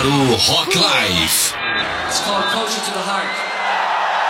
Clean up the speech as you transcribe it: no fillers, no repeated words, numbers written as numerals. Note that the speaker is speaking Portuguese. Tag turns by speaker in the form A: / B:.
A: Caruaru Rock Life.
B: It's called Culture to the Heart.